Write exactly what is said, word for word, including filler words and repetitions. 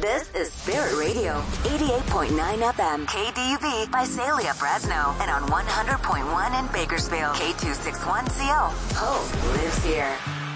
This is Spirit Radio, eighty-eight point nine F M, K D U V, Visalia, Fresno, and on one hundred point one in Bakersfield, K two sixty-one C O. Hope lives here.